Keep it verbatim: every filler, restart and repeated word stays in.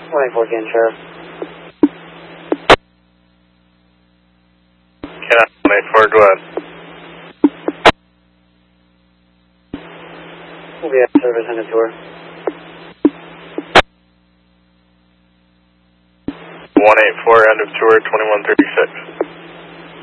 one eight four, Ken Sheriff. Ken one eight four, go ahead. We'll be at service and a tour. one eight four, end of tour, twenty-one thirty-six.